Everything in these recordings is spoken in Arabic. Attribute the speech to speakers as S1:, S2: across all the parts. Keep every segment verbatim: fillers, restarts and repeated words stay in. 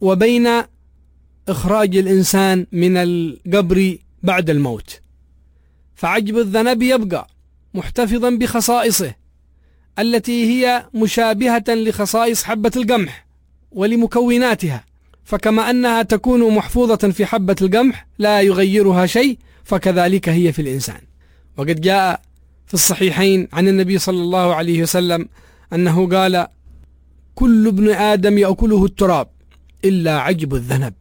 S1: وبين إخراج الإنسان من القبر بعد الموت. فعجب الذنب يبقى محتفظا بخصائصه التي هي مشابهة لخصائص حبة القمح ولمكوناتها، فكما أنها تكون محفوظة في حبة القمح لا يغيرها شيء، فكذلك هي في الإنسان. وقد جاء في الصحيحين عن النبي صلى الله عليه وسلم أنه قال: كل ابن آدم يأكله التراب إلا عجب الذنب،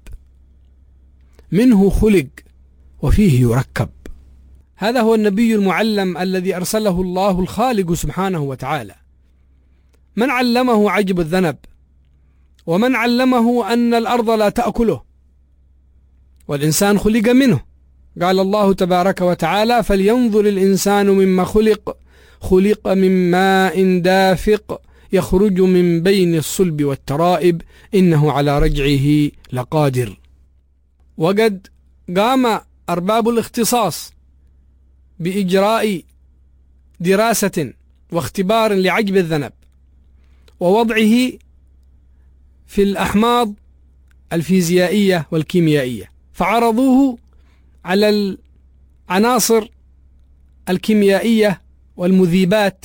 S1: منه خلق وفيه يركب. هذا هو النبي المعلم الذي أرسله الله الخالق سبحانه وتعالى. من علمه عجب الذنب، ومن علمه أن الأرض لا تأكله، والإنسان خلق منه. قال الله تبارك وتعالى: فلينظر الإنسان مما خلق، خلق من ماء دافق يخرج من بين الصلب والترائب إنه على رجعه لقادر. وقد قام أرباب الاختصاص بإجراء دراسة واختبار لعجب الذنب ووضعه في الأحماض الفيزيائية والكيميائية، فعرضوه على العناصر الكيميائية والمذيبات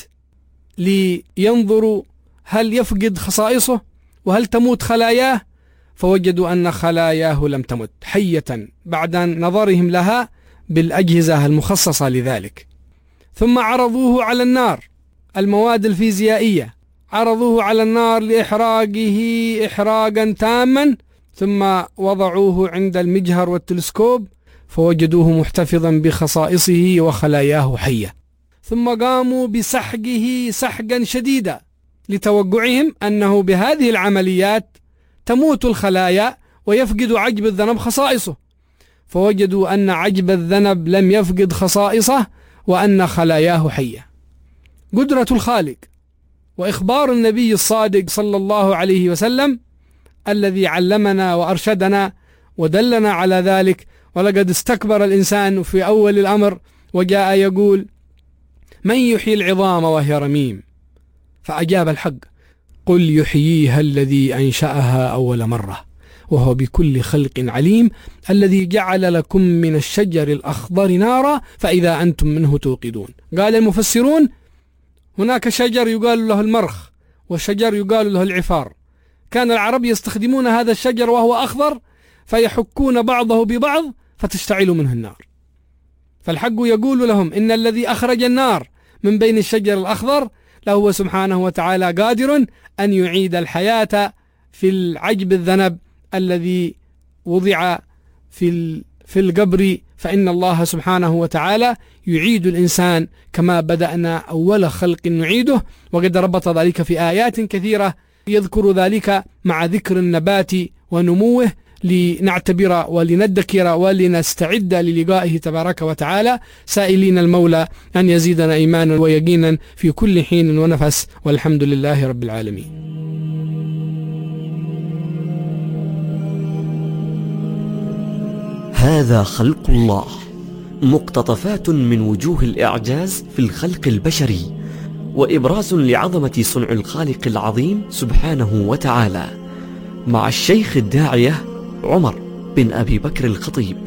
S1: لينظروا هل يفقد خصائصه وهل تموت خلاياه، فوجدوا أن خلاياه لم تمت حية بعد نظرهم لها بالأجهزة المخصصة لذلك. ثم عرضوه على النار، المواد الفيزيائية عرضوه على النار لإحراقه إحراقا تاما، ثم وضعوه عند المجهر والتلسكوب فوجدوه محتفظا بخصائصه وخلاياه حية. ثم قاموا بسحقه سحقا شديدا لتوقعهم أنه بهذه العمليات تموت الخلايا ويفقد عجب الذنب خصائصه، فوجدوا أن عجب الذنب لم يفقد خصائصه وأن خلاياه حية. قدرة الخالق وإخبار النبي الصادق صلى الله عليه وسلم الذي علمنا وأرشدنا ودلنا على ذلك. ولقد استكبر الإنسان في أول الأمر وجاء يقول: من يحيي العظام وهي رميم؟ فأجاب الحق: قل يحييها الذي أنشأها أول مرة وهو بكل خلق عليم، الذي جعل لكم من الشجر الأخضر نارا فإذا أنتم منه توقدون. قال المفسرون: هناك شجر يقال له المرخ وشجر يقال له العفار، كان العرب يستخدمون هذا الشجر وهو أخضر فيحكون بعضه ببعض فتشتعل منه النار. فالحق يقول لهم إن الذي أخرج النار من بين الشجر الأخضر لهو سبحانه وتعالى قادر أن يعيد الحياة في العجب الذنب الذي وضع في في القبر، فإن الله سبحانه وتعالى يعيد الإنسان كما بدأنا أول خلق نعيده. وقد ربط ذلك في آيات كثيرة يذكر ذلك مع ذكر النبات ونموه لنعتبر ولندكر ولنستعد للقائه تبارك وتعالى، سائلين المولى أن يزيدنا إيمانا ويقينا في كل حين ونفس، والحمد لله رب العالمين.
S2: هذا خلق الله، مقتطفات من وجوه الإعجاز في الخلق البشري، وإبراز لعظمة صنع الخالق العظيم سبحانه وتعالى، مع الشيخ الداعية عمر بن أبي بكر الخطيب.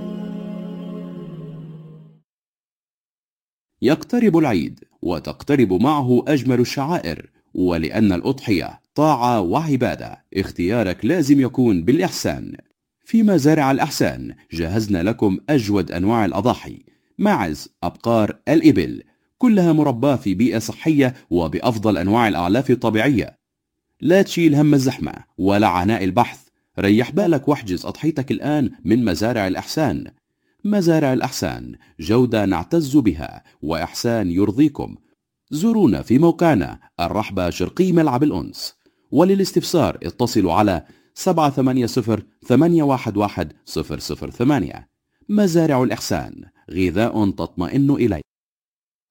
S3: يقترب العيد وتقترب معه أجمل الشعائر، ولأن الأضحية طاعة وعبادة اختيارك لازم يكون بالإحسان. في مزارع الأحسان جهزنا لكم أجود أنواع الأضاحي: معز، أبقار، الإبل، كلها مرباة في بيئة صحية وبأفضل أنواع الأعلاف الطبيعية. لا تشيل هم الزحمة ولا عناء البحث، ريح بالك واحجز أضحيتك الآن من مزارع الأحسان. مزارع الأحسان، جودة نعتز بها وإحسان يرضيكم. زورونا في موقعنا الرحبة شرقي ملعب الأنس، وللاستفسار اتصلوا على سبعة ثمانية صفر ثمانية واحد واحد صفر صفر ثمانية. مزارع الإحسان، غذاء تطمئن إليه.